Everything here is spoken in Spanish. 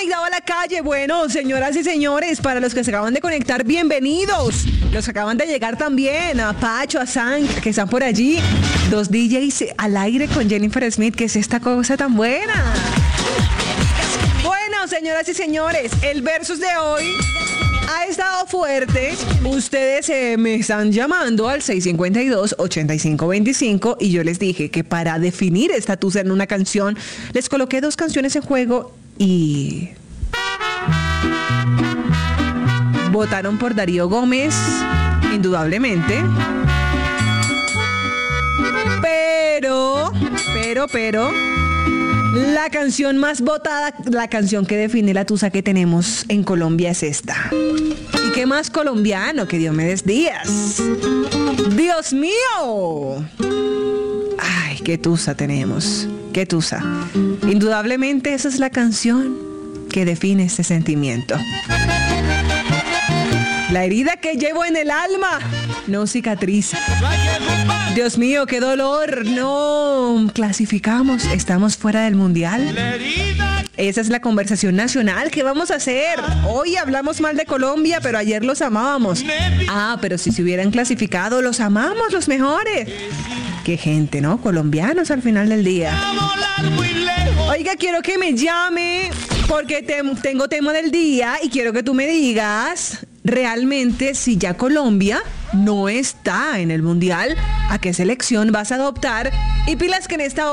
conectado a la calle. Bueno, señoras y señores, para los que se acaban de conectar, bienvenidos. Los que acaban de llegar también, a Pacho, a San, que están por allí. 2 DJs al aire con Jennifer Smith. ¿Qué es esta cosa tan buena? Bueno, señoras y señores, el versus de hoy ha estado fuerte. Ustedes me están llamando al 652-8525 y yo les dije que para definir esta tusa en una canción, les coloqué 2 canciones en juego y votaron por Darío Gómez, indudablemente. Pero la canción más votada, la canción que define la tusa que tenemos en Colombia es esta. ¿Y qué más colombiano que Diomedes Díaz? ¡Dios mío! ¡Ay, qué tusa tenemos! ¡Qué tusa! Indudablemente esa es la canción que define este sentimiento. La herida que llevo en el alma no cicatriza. Dios mío, qué dolor. No clasificamos. Estamos fuera del mundial. Esa es la conversación nacional que vamos a hacer. Hoy hablamos mal de Colombia, pero ayer los amábamos. Ah, pero si se hubieran clasificado, los amamos, los mejores. Qué gente, ¿no? Colombianos al final del día. Oiga, quiero que me llame porque tengo tema del día y quiero que tú me digas realmente si ya Colombia no está en el mundial, ¿a qué selección vas a adoptar? Y pilas que en esta